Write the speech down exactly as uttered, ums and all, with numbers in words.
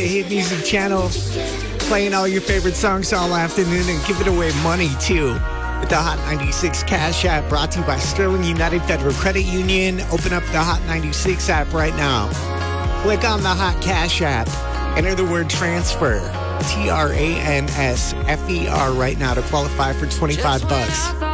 Hit Music Channel, playing all your favorite songs all afternoon and giving away money, too. With the Hot ninety-six Cash App, brought to you by Sterling United Federal Credit Union. Open up the Hot ninety-six app right now. Click on the Hot Cash App. Enter the word transfer, T R A N S F E R right now to qualify for twenty-five bucks.